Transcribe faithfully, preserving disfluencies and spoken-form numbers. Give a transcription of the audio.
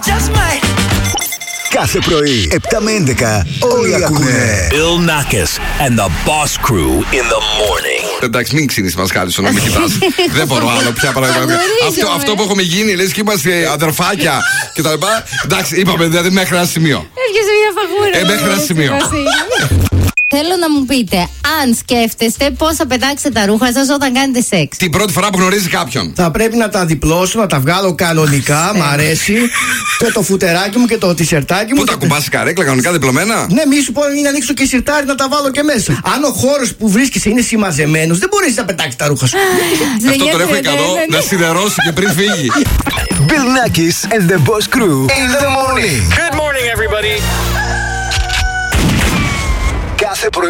Just might. Κάθε πρωί, επτά με έντεκα, όλοι ακούνε. Bill Nackis and the Boss Crew in the morning. Εντάξει, μην ξύνεις μασχάλισο να με κοιτάς. Δεν μπορώ άλλο πια πράγματα. Αυτό, αυτό που έχουμε γίνει, λες και είμαστε αδερφάκια και τα λοιπά. Εντάξει, είπαμε δηλαδή μέχρι ένα σημείο. Έρχεσαι μια φαγούρα. Ε, μέχρι ένα σημείο. Θέλω να μου πείτε, αν σκέφτεστε πώς θα πετάξετε τα ρούχα σας όταν κάνετε σεξ. Την πρώτη φορά που γνωρίζει κάποιον. Θα πρέπει να τα διπλώσω, να τα βγάλω κανονικά, μ' αρέσει. Και το φουτεράκι μου και το τισερτάκι μου. Πού τα κουμπάς καρέκλα, κανονικά διπλωμένα. Ναι, μη σου πω, είναι να ανοίξω και σιρτάρι να τα βάλω και μέσα. Αν ο χώρος που βρίσκεσαι είναι συμμαζεμένος, δεν μπορείς να πετάξεις τα ρούχα σου. Αυτό το έχω ικανό να σιδερώσει και πριν φύγει. Bill Nackis and the Boss Crew in the morning. Good morning, everybody. Κάθε πρωί